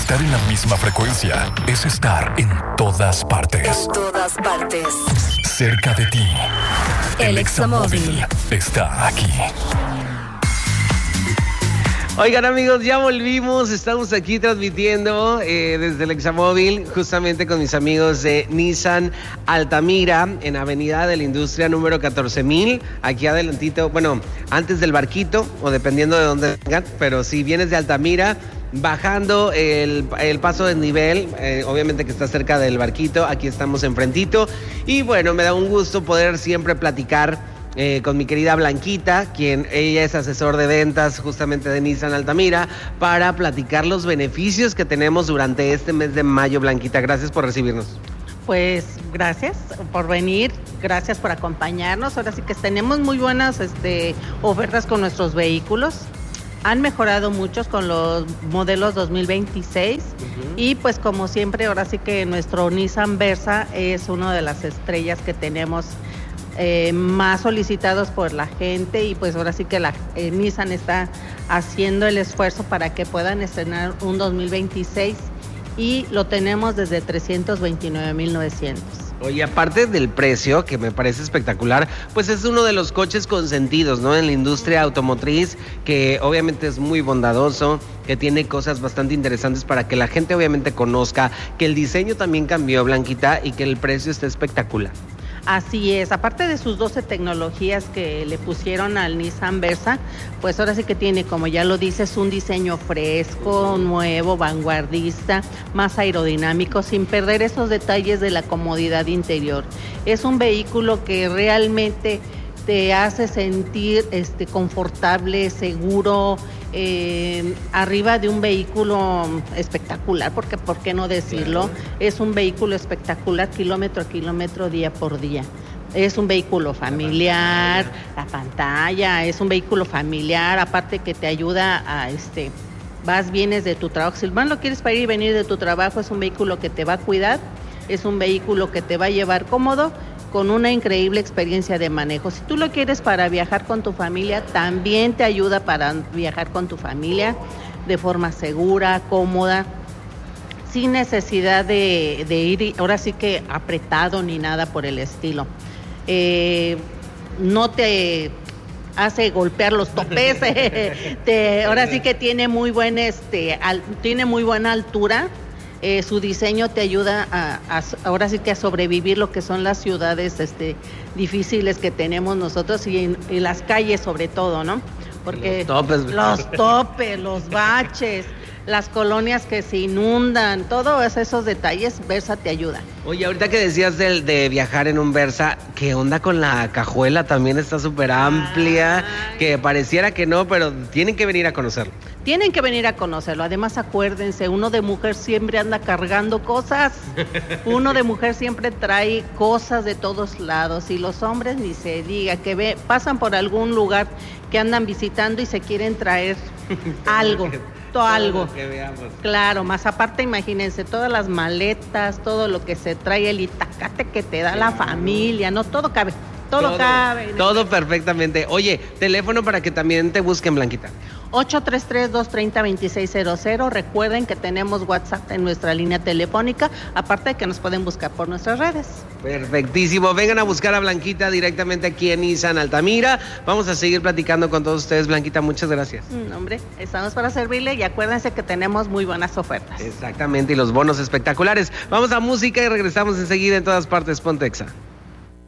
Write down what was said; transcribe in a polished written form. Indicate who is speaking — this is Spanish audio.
Speaker 1: Estar en la misma frecuencia es estar en todas partes.
Speaker 2: En todas partes.
Speaker 1: Cerca de ti.
Speaker 2: El Examóvil
Speaker 1: está aquí.
Speaker 3: Oigan, amigos, ya volvimos. Estamos aquí transmitiendo desde el Examóvil, justamente con mis amigos de Nissan Altamira, en Avenida de la Industria número 14000, aquí adelantito, bueno, antes del Barquito, o dependiendo de dónde vengan, pero si vienes de Altamira, bajando el paso de nivel, obviamente que está cerca del Barquito, aquí estamos enfrentito. Y bueno, me da un gusto poder siempre platicar con mi querida Blanquita, ella es asesor de ventas justamente de Nissan Altamira, para platicar los beneficios que tenemos durante este mes de mayo. Blanquita, gracias por recibirnos.
Speaker 4: Pues gracias por venir, gracias por acompañarnos. Ahora sí que tenemos muy buenas ofertas con nuestros vehículos. Han mejorado muchos con los modelos 2026 y pues como siempre, ahora sí que nuestro Nissan Versa es una de las estrellas que tenemos más solicitados por la gente, y pues ahora sí que Nissan está haciendo el esfuerzo para que puedan estrenar un 2026 y lo tenemos desde 329,900.
Speaker 3: Oye, aparte del precio, que me parece espectacular, pues es uno de los coches consentidos, ¿no? En la industria automotriz, que obviamente es muy bondadoso, que tiene cosas bastante interesantes para que la gente obviamente conozca, que el diseño también cambió, Blanquita, y que el precio está espectacular.
Speaker 4: Así es, aparte de sus 12 tecnologías que le pusieron al Nissan Versa, pues ahora sí que tiene, como ya lo dices, un diseño fresco, nuevo, vanguardista, más aerodinámico, sin perder esos detalles de la comodidad interior. Es un vehículo que realmente te hace sentir confortable, seguro, arriba de un vehículo espectacular, porque ¿por qué no decirlo? Claro. Es un vehículo espectacular, kilómetro a kilómetro, día por día. Es un vehículo familiar, la pantalla, es un vehículo familiar, aparte que te ayuda a vienes de tu trabajo. Si lo quieres para ir y venir de tu trabajo, es un vehículo que te va a cuidar, es un vehículo que te va a llevar cómodo, con una increíble experiencia de manejo. Si tú lo quieres para viajar con tu familia, también te ayuda para viajar con tu familia de forma segura, cómoda, sin necesidad de ir ahora sí que apretado ni nada por el estilo. No te hace golpear los topes, ahora sí que tiene muy buena altura. Su diseño te ayuda ahora sí que a sobrevivir lo que son las ciudades difíciles que tenemos nosotros, y las calles sobre todo, ¿no? Porque los topes, los baches, las colonias que se inundan, todos esos detalles, Versa te ayuda.
Speaker 3: Oye, ahorita que decías de viajar en un Versa, ¿qué onda con la cajuela? También está súper amplia, que pareciera que no, pero tienen que venir a conocerlo.
Speaker 4: Tienen que venir a conocerlo. Además, acuérdense, uno de mujer siempre anda cargando cosas. Uno de mujer siempre trae cosas de todos lados. Y los hombres ni se diga, que pasan por algún lugar que andan visitando y se quieren traer algo. Algo que veamos. Claro, más aparte, imagínense, todas las maletas, todo lo que se trae, el itacate que te da la familia, no, todo cabe. Todo cabe.
Speaker 3: Todo perfectamente. Oye, teléfono para que también te busquen, Blanquita.
Speaker 4: 833-230-2600. Recuerden que tenemos WhatsApp en nuestra línea telefónica, aparte de que nos pueden buscar por nuestras redes.
Speaker 3: Perfectísimo. Vengan a buscar a Blanquita directamente aquí en Nissan Altamira. Vamos a seguir platicando con todos ustedes, Blanquita. Muchas gracias.
Speaker 4: Hombre, estamos para servirle, y acuérdense que tenemos muy buenas ofertas.
Speaker 3: Exactamente, y los bonos espectaculares. Vamos a música y regresamos enseguida. En todas partes, Ponte Exa.